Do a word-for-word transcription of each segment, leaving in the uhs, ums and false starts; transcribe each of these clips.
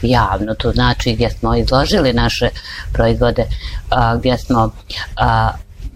javno, to znači gdje smo izložili naše proizvode, a, gdje smo a,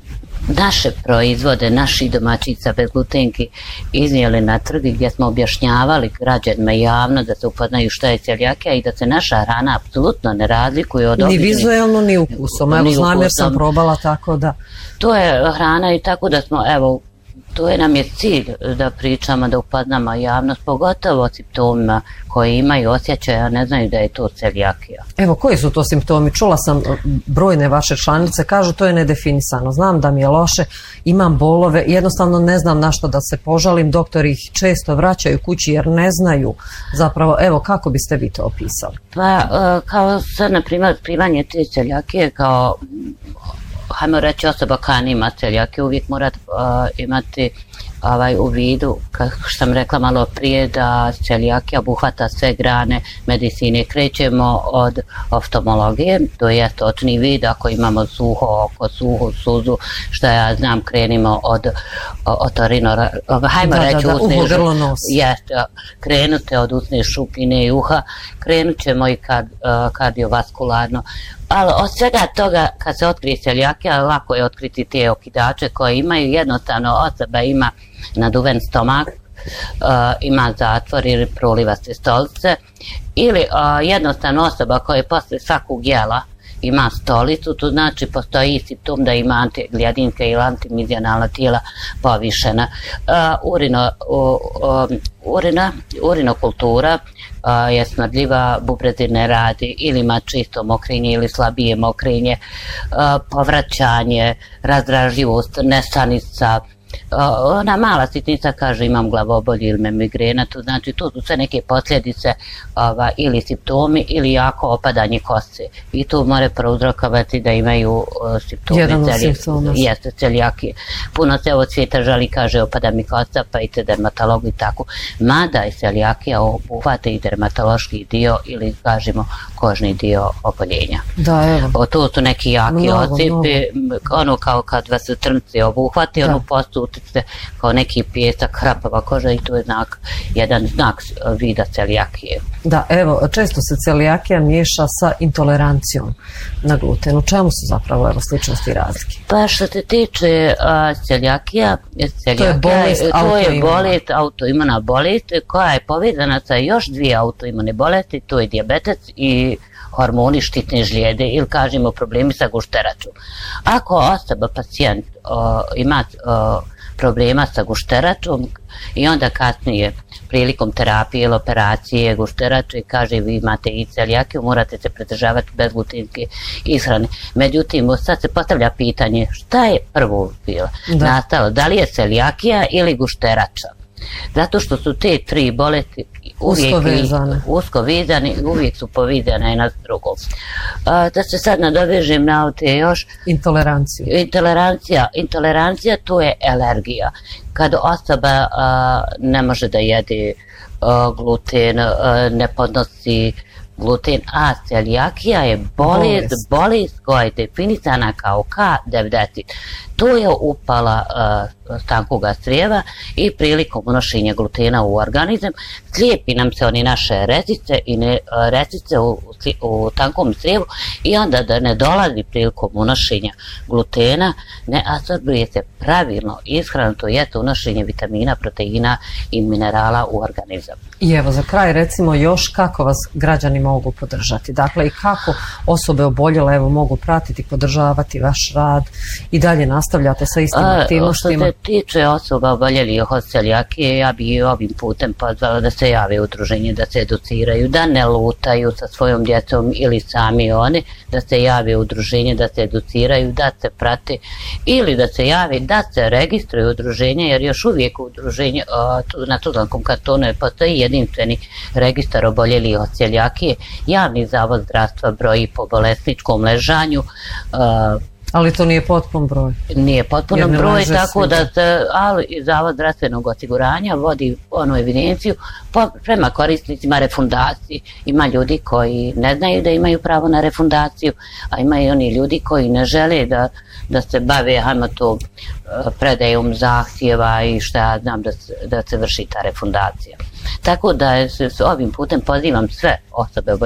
naše proizvode, naših domaćica bez glutenki iznijeli na trg gdje smo objašnjavali građanima javno da se upoznaju šta je celjakija i da se naša hrana apsolutno ne razlikuje od običnih. Ni vizuelno, ni ukusom. Evo, znam jer sam probala tako da... To je hrana i tako da smo, evo, to je nam je cilj da pričamo, da upoznamo javnost, pogotovo o simptomima koji imaju osjećaj, a ne znaju da je to celjakija. Evo, koji su to simptomi? Čula sam brojne vaše članice, kažu to je nedefinisano. Znam da mi je loše, imam bolove, jednostavno ne znam na što da se požalim, doktori ih često vraćaju kući jer ne znaju zapravo. Evo, kako biste vi to opisali? Pa, kao sad, na primjer, primanje te celjakije kao... hajmo reći, osoba koja nima celjakiju uvijek mora uh, imati ovaj, u vidu, kako sam rekla malo prije, da celjakija obuhvata sve grane medicine. Krećemo od oftalmologije, to je očni vid, ako imamo suho oko, suhu suzu, što ja znam, krenimo od otorino, hajmo da, reći, da, da, usne, uho, grlo, nos. Jest, krenute od usne šupljine i uha, krenut ćemo i kad, uh, kardiovaskularno. Ali od svega toga, kad se otkrije celjakija, lako je otkriti te okidače koje imaju. Jednostavno osoba ima naduven stomak, uh, ima zatvor ili prolivaste stolice, ili uh, jednostavno osoba koja je posle svakog jela ima stolicu, to znači postoji simptom da ima antigliadinska ili antimizionalna tijela povišena. Uh, urino, uh, um, urina, urinokultura uh, je smrdljiva, bubrezi ne radi, ili ima čisto mokrinje ili slabije mokrinje, uh, povraćanje, razdražljivost, nesanica. Ona mala sitnica kaže imam glavobolju ili me migrena, to znači to su sve neke posljedice ova, ili simptomi ili jako opadanje kosti i to more prouzrokovati da imaju uh, simptomi. Jedan od simptoma. Jeste celjakije. Puno se od svijeta žali, kaže opada mi kosta, pa idete dermatologu i tako. Mada je celjakija obuhvata i dermatološki dio ili kažemo kožni dio oboljenja. Da, evo. O, to su neki jaki mnogo, ocipi, ono kao kad vas trnci obuhvati, onu postu utjecite kao neki pijesak, hrapava koža i to je znak, jedan znak vida celjakije. Da, evo, često se celjakija miješa sa intolerancijom na gluten. U čemu su zapravo evo, sličnosti i razlike? Pa što se tiče uh, celjakija, celjakija, to je bolest, to je bolest, autoimuna bolest koja je povezana sa još dvije autoimune bolesti, to je dijabetes i hormoni štitne žlijede ili kažemo problemi sa gušteračom. Ako osoba, pacijent uh, ima uh, problema sa gušteračom i onda kasnije prilikom terapije ili operacije gušterače kaže vi imate i celjakiju, morate se pridržavati bezglutenske ishrane. Međutim, sad se postavlja pitanje šta je prvo bilo da. nastalo, da li je celjakija ili gušterača? Zato što su te tri bolesti uvijek usko vezane, usko vezane i uvijek su povezane jedna s drugom. Da se sad nadovežem na te još... Intoleranciju. Intolerancija. Intolerancija to je alergija. Kad osoba a, ne može da jede a, gluten, a, ne podnosi gluten, a celjakija je bolest, bolest. bolest koja je definisana kao K devedeset. To je upala uh, tankoga crijeva i prilikom unošenja glutena u organizam slijepi nam se oni naše rezice i ne, uh, rezice u, u, u tankom crijevu i onda da ne dolazi prilikom unošenja glutena, ne absorbuje se pravilno ishrana, to je unošenje vitamina, proteina i minerala u organizam. I evo za kraj recimo još kako vas građani mogu podržati, dakle i kako osobe oboljele evo mogu pratiti, podržavati vaš rad i dalje nastavljate sa istim aktivnostima. Što se tiče osoba oboljelih od celjakije, ja bih i ovim putem pozvala da se jave u udruženje, da se educiraju, da ne lutaju sa svojom djecom ili sami oni, da se jave u udruženje, da se educiraju, da se prate ili da se jave, da se registruju udruženje, jer još uvijek u udruženju na Tuzlanskom kantonu postoji jedinstveni registar oboljelih od celjakije. Javni zavod zdravstva broji po bolesničkom ležanju. Ali to nije potpun broj. Nije potpuno broj, tako da se, ali Zavod zdravstvenog osiguranja vodi onu evidenciju po, prema korisnicima refundacije. Ima ljudi koji ne znaju da imaju pravo na refundaciju, a ima i oni ljudi koji ne žele da, da se bave, hajmo to, predajom zahtjeva i šta ja znam da se, da se vrši ta refundacija. Tako da s ovim putem pozivam sve osobe